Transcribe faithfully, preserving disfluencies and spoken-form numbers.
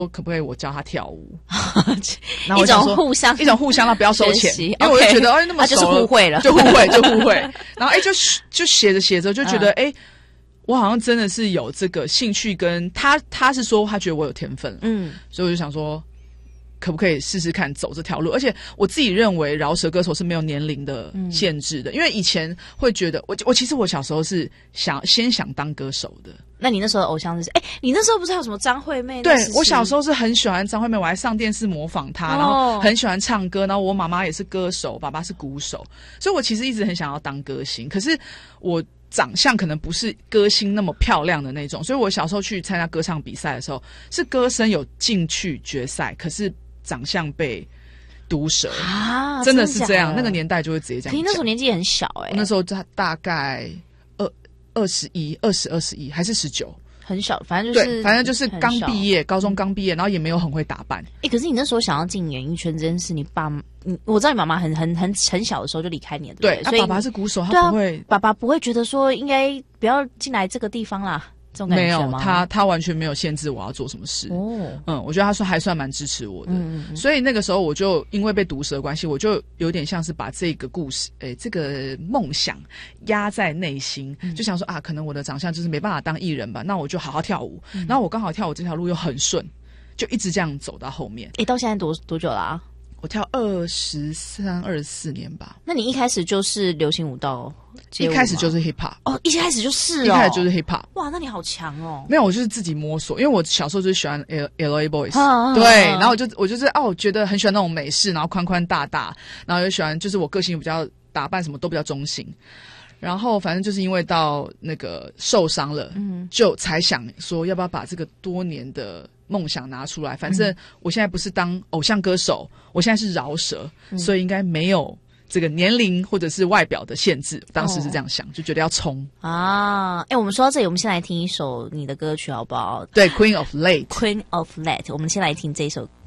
可不可以我教他跳舞？然后我一种互相一种互相，他不要收钱，因为 okay, 我就觉得哎、欸、那么熟了、 啊、就是互惠了， 就互惠就互惠。然后哎、欸、就就写着写着就觉得哎、嗯欸，我好像真的是有这个兴趣，跟他他是说他觉得我有天分，嗯，所以我就想说。可不可以试试看走这条路？而且我自己认为饶舌歌手是没有年龄的限制的，嗯、因为以前会觉得我我其实我小时候是想先想当歌手的。 那你那时候的偶像是谁？哎、欸，你那时候不是还有什么张惠妹？ 对，我小时候是很喜欢张惠妹，我还上电视模仿她，哦、然后很喜欢唱歌，然后我妈妈也是歌手，爸爸是鼓手，所以我其实一直很想要当歌星。可是我长相可能不是歌星那么漂亮的那种，所以我小时候去参加歌唱比赛的时候，是歌声有进去决赛，可是长相被毒舌啊， 真的是这样。那个年代就会直接这样讲。 可是那时候年纪也很小哎、欸， 那时候他大概二二十一、二十、二十一还是十九， 很小，反正就是对，反正就是刚毕业，高中刚毕业，然后也没有很会打扮。 哎、欸，可是你那时候想要进演艺圈这件事，你爸，你我知道你妈妈很很很很小的时候就离开你了，对不对？ 对，所以、啊、爸爸是鼓手，他不会、 啊，爸爸不会觉得说应该不要进来这个地方啦。这种感觉吗？ 没有，他他完全没有限制我要做什么事。哦，嗯，我觉得他说还算蛮支持我的。嗯嗯。所以那个时候我就因为被毒舌的关系，我就有点像是把这个故事，诶，这个梦想压在内心，嗯、就想说啊，可能我的长相就是没办法当艺人吧，那我就好好跳舞。嗯、然后我刚好跳舞这条路又很顺，就一直这样走到后面。 诶，到现在多多久了啊？ 我跳二十三、二十四年吧。 那你一开始就是流行舞蹈？ 一开始就是 hip hop 哦，一开始就是哦， 一开始就是 hip hop。 哇，那你好强哦！ 没有，我就是自己摸索，因为我小时候就是喜欢 L L A Boys，、 啊、 对， 啊、 然后我就我就是哦，我觉得很喜欢那种美式，然后宽宽大大，然后又喜欢就是我个性比较打扮什么都比较中性。然后反正就是因为到那个受伤了，嗯，就才想说要不要把这个多年的梦想拿出来。反正我现在不是当偶像歌手，我现在是饶舌，嗯、所以应该没有这个年龄或者是外表的限制。当时是这样想，哦、就觉得要冲啊！哎，我们说到这里，我们先来听一首你的歌曲好不好？ 对 ，Queen of Late，Queen of Late， 我们先来听这首